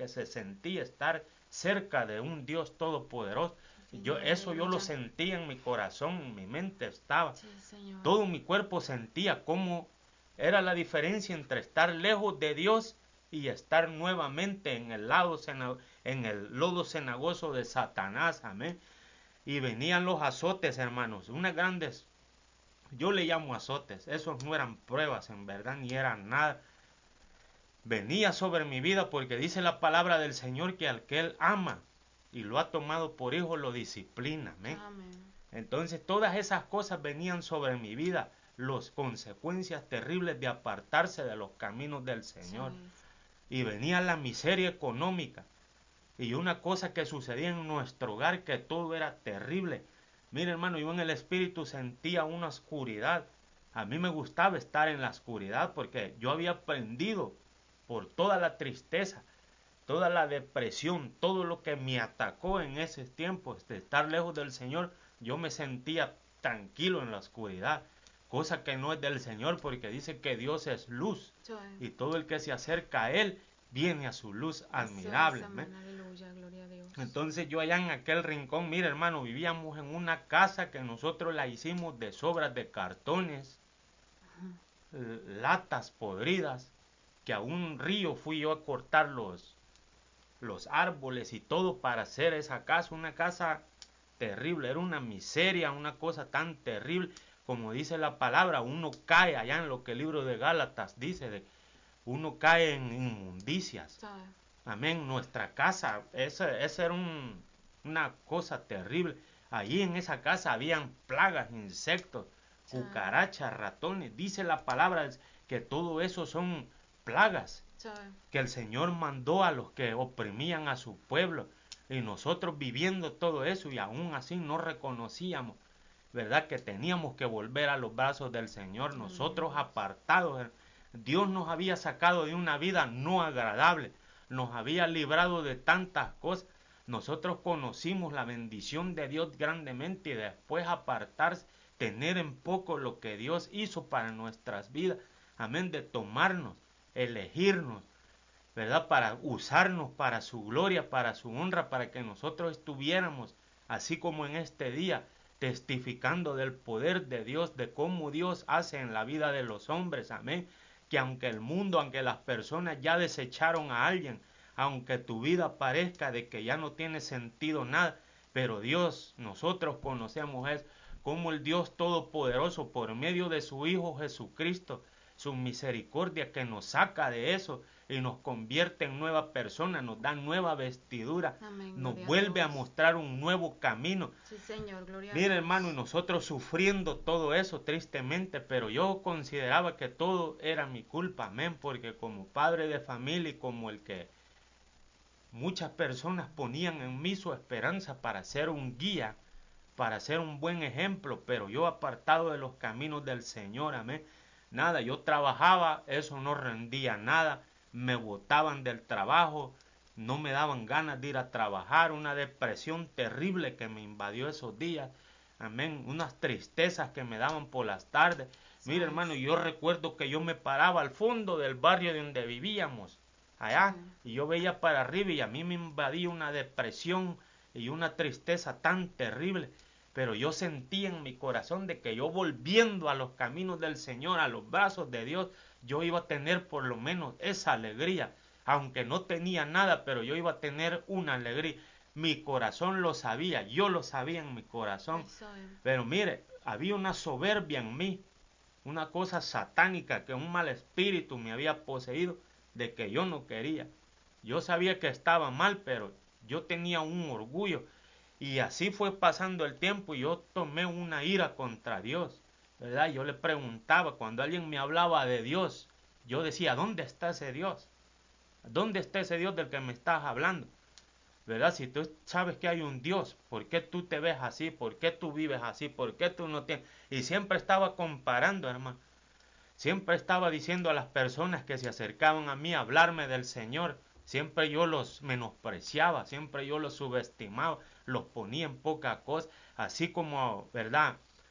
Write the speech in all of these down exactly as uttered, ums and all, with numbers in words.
que se sentía estar cerca de un Dios todopoderoso. Sí, yo eso yo lo sentía en mi corazón, en mi mente estaba. Sí, todo mi cuerpo sentía cómo era la diferencia entre estar lejos de Dios y estar nuevamente en el lado en el lodo cenagoso de Satanás. Amén. Y venían los azotes, hermanos, unas grandes, yo le llamo azotes, esos no eran pruebas en verdad, ni eran nada. Venía sobre mi vida porque dice la palabra del Señor que al que Él ama y lo ha tomado por hijo lo disciplina. Amén. Amén. Entonces todas esas cosas venían sobre mi vida, las consecuencias terribles de apartarse de los caminos del Señor. Sí. Y venía la miseria económica. Y una cosa que sucedía en nuestro hogar, que todo era terrible. Mire, hermano, yo en el espíritu sentía una oscuridad. A mí me gustaba estar en la oscuridad porque yo había aprendido por toda la tristeza, toda la depresión, todo lo que me atacó en ese tiempo, de estar lejos del Señor, yo me sentía tranquilo en la oscuridad, cosa que no es del Señor, porque dice que Dios es luz, sí. Y todo el que se acerca a Él viene a su luz admirable. Sí, aleluya, gloria a Dios. Entonces yo allá en aquel rincón, mire hermano, vivíamos en una casa que nosotros la hicimos de sobras de cartones, uh-huh. latas podridas, que a un río fui yo a cortar los, los árboles y todo para hacer esa casa, una casa terrible, era una miseria, una cosa tan terrible, como dice la palabra, uno cae allá en lo que el libro de Gálatas dice, de, uno cae en inmundicias. Sí. Amén, nuestra casa, esa, esa era un, una cosa terrible. Allí en esa casa habían plagas, insectos, sí. cucarachas, ratones, dice la palabra que todo eso son plagas, sí. que el Señor mandó a los que oprimían a su pueblo, y nosotros viviendo todo eso y aún así no reconocíamos, ¿verdad? Que teníamos que volver a los brazos del Señor, nosotros apartados. Dios nos había sacado de una vida no agradable, nos había librado de tantas cosas. Nosotros conocimos la bendición de Dios grandemente y después apartarse, tener en poco lo que Dios hizo para nuestras vidas. Amén, de tomarnos, elegirnos, ¿verdad? Para usarnos para su gloria, para su honra, para que nosotros estuviéramos, así como en este día, testificando del poder de Dios, de cómo Dios hace en la vida de los hombres. Amén. Que aunque el mundo, aunque las personas ya desecharon a alguien, aunque tu vida parezca de que ya no tiene sentido nada, pero Dios, nosotros conocemos es como el Dios Todopoderoso, por medio de su Hijo Jesucristo, su misericordia que nos saca de eso y nos convierte en nueva persona, nos da nueva vestidura, Amén, nos vuelve a, a mostrar un nuevo camino. Sí, Señor, gloria Mira, a Dios. hermano, y nosotros sufriendo todo eso tristemente, pero yo consideraba que todo era mi culpa, amén, porque como padre de familia y como el que muchas personas ponían en mí su esperanza para ser un guía, para ser un buen ejemplo, pero yo apartado de los caminos del Señor, amén. Nada, yo trabajaba, eso no rendía nada, me botaban del trabajo, no me daban ganas de ir a trabajar, una depresión terrible que me invadió esos días, amén, unas tristezas que me daban por las tardes. Sí. Mira, hermano, yo recuerdo que yo me paraba al fondo del barrio donde vivíamos, allá, sí. y yo veía para arriba y a mí me invadía una depresión y una tristeza tan terrible. Pero yo sentí en mi corazón de que yo volviendo a los caminos del Señor, a los brazos de Dios, yo iba a tener por lo menos esa alegría, aunque no tenía nada, pero yo iba a tener una alegría. Mi corazón lo sabía, yo lo sabía en mi corazón. Pero mire, había una soberbia en mí, una cosa satánica, que un mal espíritu me había poseído, de que yo no quería. Yo sabía que estaba mal, pero yo tenía un orgullo. Y así fue pasando el tiempo y yo tomé una ira contra Dios, ¿verdad? Yo le preguntaba, cuando alguien me hablaba de Dios, yo decía, ¿dónde está ese Dios? ¿Dónde está ese Dios del que me estás hablando? ¿Verdad? Si tú sabes que hay un Dios, ¿por qué tú te ves así? ¿Por qué tú vives así? ¿Por qué tú no tienes? Y siempre estaba comparando, hermano. Siempre estaba diciendo a las personas que se acercaban a mí a hablarme del Señor, siempre yo los menospreciaba, siempre yo los subestimaba, los ponía en poca cosa, así como, ¿verdad?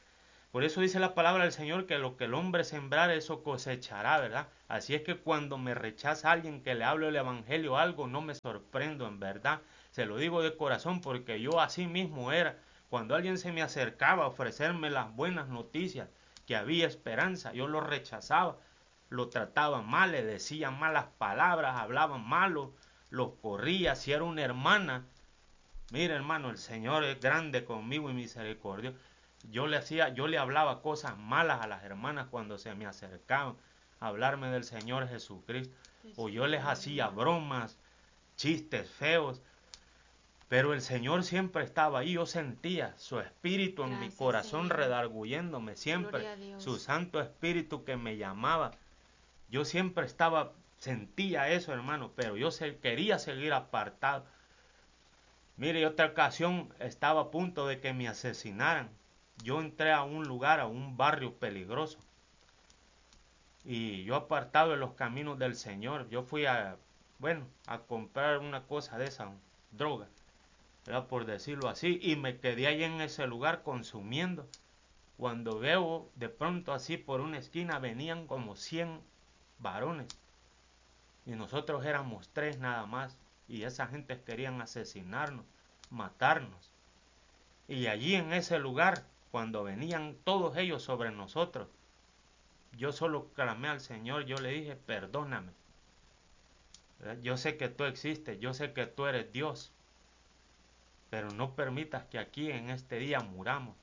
Por eso dice la palabra del Señor que lo que el hombre sembrar, eso cosechará, ¿verdad? Así es que cuando me rechaza alguien que le hablo el evangelio o algo, no me sorprendo, en verdad. Se lo digo de corazón porque yo así mismo era. Cuando alguien se me acercaba a ofrecerme las buenas noticias, que había esperanza, yo lo rechazaba, lo trataba mal, le decía malas palabras, hablaba malo, lo corría. Si era una hermana, mira hermano, el Señor es grande conmigo y misericordioso. Yo le hacía, yo le hablaba cosas malas a las hermanas cuando se me acercaban a hablarme del Señor Jesucristo. O yo les hacía bromas, chistes feos. Pero el Señor siempre estaba ahí, yo sentía su espíritu en Gracias, mi corazón Señor. redarguyéndome siempre, Gloria a Dios. su santo espíritu que me llamaba. Yo siempre estaba, sentía eso hermano, pero yo se, quería seguir apartado. Mire, otra ocasión estaba a punto de que me asesinaran. Yo entré a un lugar, a un barrio peligroso. Y yo apartado de los caminos del Señor, yo fui a, bueno, a comprar una cosa de esa, droga, ¿verdad? Por decirlo así, y me quedé ahí en ese lugar consumiendo. Cuando veo de pronto así por una esquina venían como cien varones. Y nosotros éramos tres nada más. Y esa gente querían asesinarnos, matarnos. Y allí en ese lugar, cuando venían todos ellos sobre nosotros, yo solo clamé al Señor, yo le dije, perdóname. Yo sé que tú existes, yo sé que tú eres Dios, pero no permitas que aquí en este día muramos.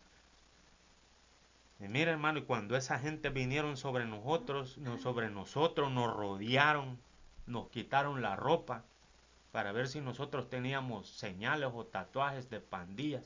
Y mira hermano, y cuando esa gente vinieron sobre nosotros, no, sobre nosotros, nos rodearon, nos quitaron la ropa para ver si nosotros teníamos señales o tatuajes de pandillas.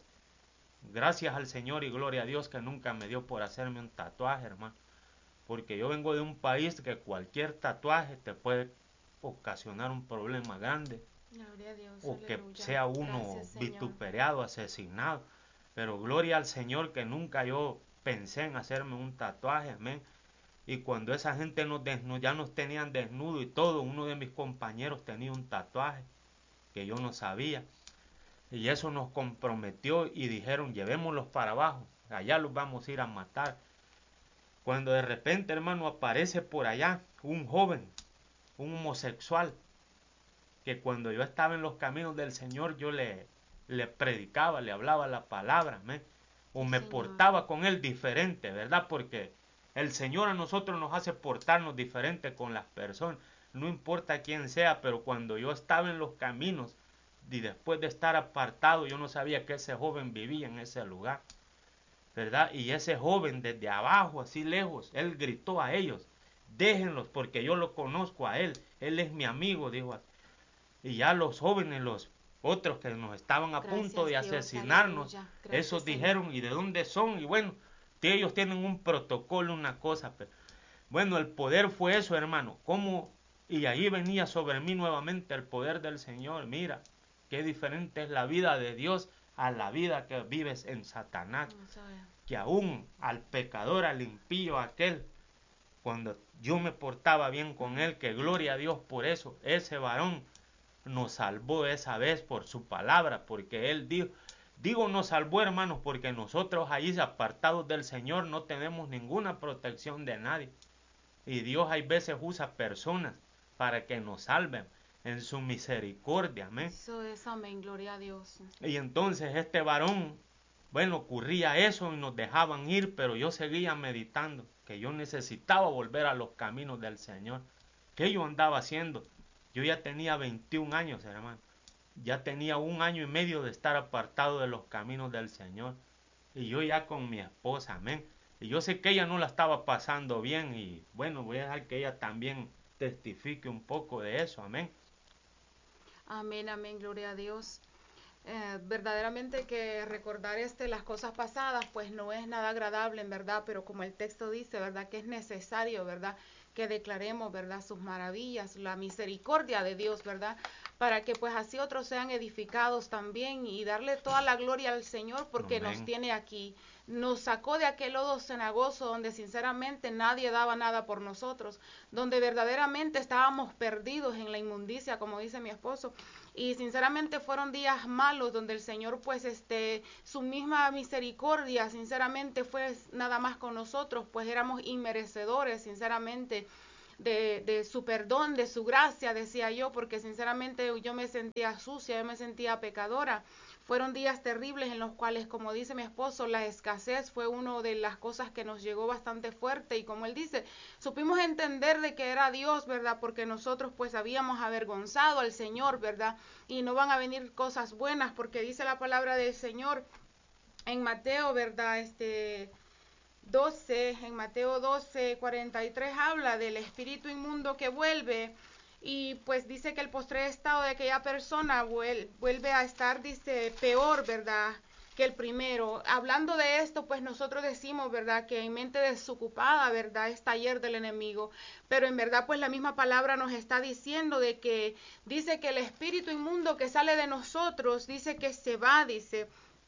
Gracias al Señor y gloria a Dios que nunca me dio por hacerme un tatuaje, hermano. Porque yo vengo de un país que cualquier tatuaje te puede ocasionar un problema grande. Gloria a Dios, O que aleluya. sea uno Gracias, vituperado, asesinado. Pero gloria al Señor que nunca yo pensé en hacerme un tatuaje, amén. Y cuando esa gente nos desnud, ya nos tenían desnudo y todo, uno de mis compañeros tenía un tatuaje que yo no sabía. Y eso nos comprometió y dijeron, llevémoslos para abajo, allá los vamos a ir a matar. Cuando de repente, hermano, aparece por allá un joven, un homosexual, que cuando yo estaba en los caminos del Señor, yo le, le predicaba, le hablaba la palabra, ¿me? o me Señor. portaba con él diferente, ¿verdad? Porque el Señor a nosotros nos hace portarnos diferente con las personas, no importa quién sea, pero cuando yo estaba en los caminos y después de estar apartado, yo no sabía que ese joven vivía en ese lugar, ¿verdad? Y ese joven desde abajo, así lejos, él gritó a ellos, déjenlos porque yo lo conozco a él, él es mi amigo, dijo. Y ya los jóvenes, los otros que nos estaban a Gracias, punto de Dios, asesinarnos, aleluya. Gracias, esos Señor. dijeron, ¿y de dónde son? Y bueno, ellos tienen un protocolo, una cosa, pero bueno, el poder fue eso, hermano, cómo, y ahí venía sobre mí nuevamente el poder del Señor. Mira, qué diferente es la vida de Dios a la vida que vives en Satanás, Vamos a ver. que aún al pecador, al impío aquel, cuando yo me portaba bien con él, que gloria a Dios por eso, ese varón nos salvó esa vez por su palabra, porque él dijo, digo nos salvó hermanos, porque nosotros ahí apartados del Señor no tenemos ninguna protección de nadie. Y Dios hay veces usa personas para que nos salven en su misericordia, amén. Eso es, amén, gloria a Dios. Y entonces este varón, bueno, ocurría eso y nos dejaban ir, pero yo seguía meditando que yo necesitaba volver a los caminos del Señor. ¿Qué yo andaba haciendo? Yo ya tenía veintiún años, hermano. Ya tenía un año y medio de estar apartado de los caminos del Señor. Y yo ya con mi esposa, amén. Y yo sé que ella no la estaba pasando bien y bueno, voy a dejar que ella también testifique un poco de eso, amén. Amén, amén, gloria a Dios. Eh, verdaderamente que recordar este las cosas pasadas pues no es nada agradable en verdad, pero como el texto dice, verdad que es necesario, verdad, que declaremos, verdad, sus maravillas, la misericordia de Dios, verdad, para que pues así otros sean edificados también y darle toda la gloria al Señor porque Amén. nos tiene aquí. Nos sacó de aquel lodo cenagoso donde sinceramente nadie daba nada por nosotros, donde verdaderamente estábamos perdidos en la inmundicia, como dice mi esposo, y sinceramente fueron días malos donde el Señor pues este su misma misericordia sinceramente fue nada más con nosotros, pues éramos inmerecedores sinceramente de, de su perdón, de su gracia, decía yo, porque sinceramente yo me sentía sucia, yo me sentía pecadora. Fueron días terribles en los cuales, como dice mi esposo, la escasez fue una de las cosas que nos llegó bastante fuerte y como él dice, supimos entender de que era Dios, ¿verdad? Porque nosotros pues habíamos avergonzado al Señor, ¿verdad? Y no van a venir cosas buenas porque dice la palabra del Señor en Mateo, ¿verdad? Este doce, en Mateo doce, cuarenta y tres habla del espíritu inmundo que vuelve. Y pues dice que el postrer estado de aquella persona vuelve a estar, dice, peor, ¿verdad?, que el primero. Hablando de esto, pues nosotros decimos, ¿verdad?, que en mente desocupada, ¿verdad?, es taller del enemigo. Pero en verdad, pues la misma palabra nos está diciendo de que, dice que el espíritu inmundo que sale de nosotros, dice que se va, dice,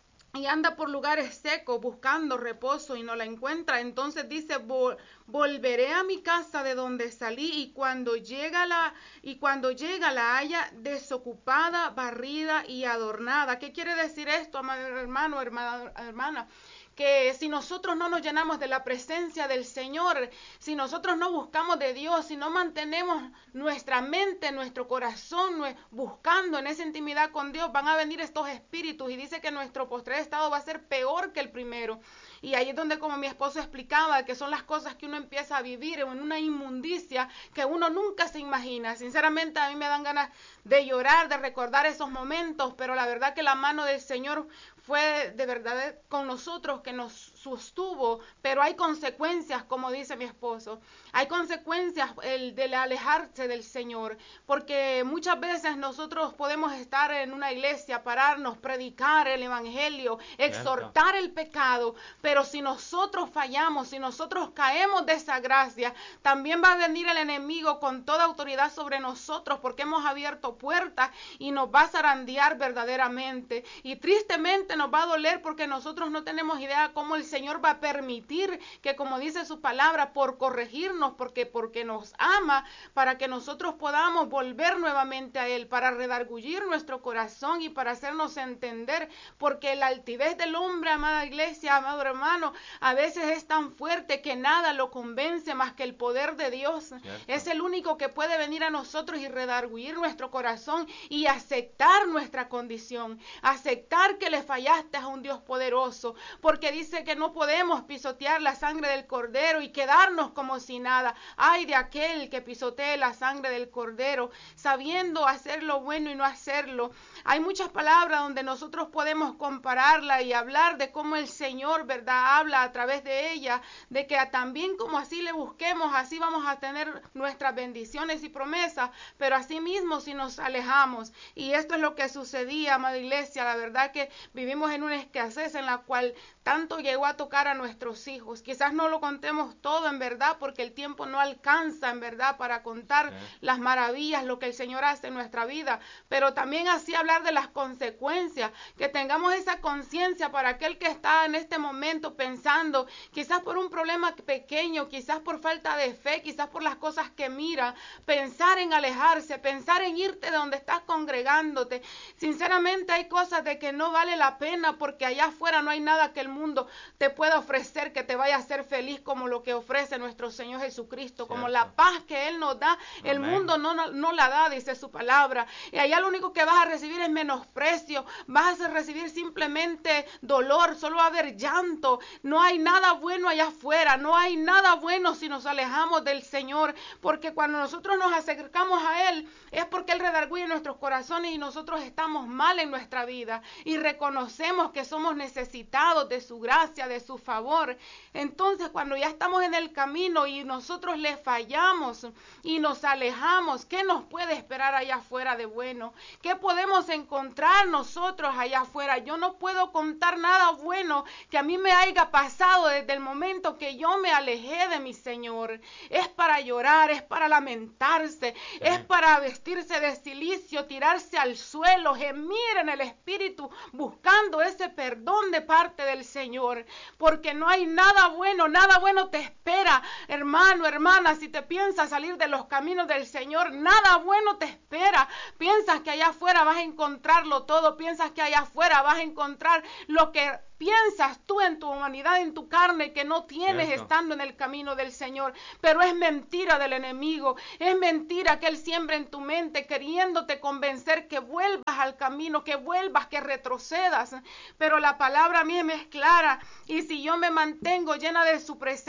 y anda por lugares secos buscando reposo y no la encuentra. Entonces dice, Vol volveré a mi casa de donde salí y cuando llega la y cuando llega la haya desocupada, barrida y adornada. ¿Qué quiere decir esto, amado hermano, hermana, hermana? Que si nosotros no nos llenamos de la presencia del Señor, si nosotros no buscamos de Dios, si no mantenemos nuestra mente, nuestro corazón buscando en esa intimidad con Dios, van a venir estos espíritus y dice que nuestro postrer estado va a ser peor que el primero. Y ahí es donde, como mi esposo explicaba, que son las cosas que uno empieza a vivir en una inmundicia que uno nunca se imagina. Sinceramente a mí me dan ganas de llorar, de recordar esos momentos, pero la verdad que la mano del Señor fue de verdad con nosotros, que nos sostuvo, pero hay consecuencias, como dice mi esposo, hay consecuencias el de alejarse del Señor, porque muchas veces nosotros podemos estar en una iglesia, pararnos, predicar el evangelio, exhortar el pecado, pero si nosotros fallamos, si nosotros caemos de esa gracia, también va a venir el enemigo con toda autoridad sobre nosotros, porque hemos abierto puertas y nos va a zarandear verdaderamente, y tristemente nos va a doler porque nosotros no tenemos idea cómo el Señor va a permitir que, como dice su palabra, por corregirnos, porque porque nos ama, para que nosotros podamos volver nuevamente a Él, para redargullir nuestro corazón y para hacernos entender, porque la altivez del hombre, amada iglesia, amado hermano, a veces es tan fuerte que nada lo convence más que el poder de Dios. Cierto. Es el único que puede venir a nosotros y redarguir nuestro corazón y aceptar nuestra condición, aceptar que le fallaste a un Dios poderoso, porque dice que no podemos pisotear la sangre del Cordero y quedarnos como si nada. Ay de aquel que pisotee la sangre del Cordero, sabiendo hacer lo bueno y no hacerlo. Hay muchas palabras donde nosotros podemos compararla y hablar de cómo el Señor, ¿verdad?, habla a través de ella, de que también como así le busquemos, así vamos a tener nuestras bendiciones y promesas, pero así mismo si nos alejamos. Y esto es lo que sucedía, amada iglesia. La verdad que vivimos en una escasez en la cual tanto llegó a tocar a nuestros hijos. Quizás no lo contemos todo en verdad, porque el tiempo no alcanza en verdad para contar sí. las maravillas, lo que el Señor hace en nuestra vida, pero también así hablar de las consecuencias, que tengamos esa conciencia para aquel que está en este momento pensando, quizás por un problema pequeño, quizás por falta de fe, quizás por las cosas que mira, pensar en alejarse, pensar en irte de donde estás congregándote. Sinceramente hay cosas de que no vale la pena, porque allá afuera no hay nada que el mundo te pueda ofrecer que te vaya a hacer feliz como lo que ofrece nuestro Señor Jesucristo, Cierto. Como la paz que Él nos da. Amén. El mundo no, no, no la da, dice su palabra, y allá lo único que vas a recibir es menosprecio, vas a recibir simplemente dolor, solo va a haber llanto. No hay nada bueno allá afuera, no hay nada bueno si nos alejamos del Señor, porque cuando nosotros nos acercamos a Él es porque Él redarguye nuestros corazones y nosotros estamos mal en nuestra vida y reconocemos que somos necesitados de su gracia, gracia, de su favor. Entonces, cuando ya estamos en el camino y nosotros le fallamos y nos alejamos, ¿qué nos puede esperar allá afuera de bueno? ¿Qué podemos encontrar nosotros allá afuera? Yo no puedo contar nada bueno que a mí me haya pasado desde el momento que yo me alejé de mi Señor. Es para llorar, es para lamentarse, sí. Es para vestirse de cilicio, tirarse al suelo, gemir en el Espíritu, buscando ese perdón de parte del Señor, porque no hay nada bueno, nada bueno te espera, hermano, hermana, si te piensas salir de los caminos del Señor, nada bueno te espera. Piensas que allá afuera vas a encontrarlo todo, piensas que allá afuera vas a encontrar lo que piensas tú en tu humanidad, en tu carne, que no tienes Eso. estando en el camino del Señor, pero es mentira del enemigo, es mentira que él siembra en tu mente queriéndote convencer que vuelvas al camino, que vuelvas, que retrocedas, pero la palabra mía me es clara, y si yo me mantengo llena de su presencia,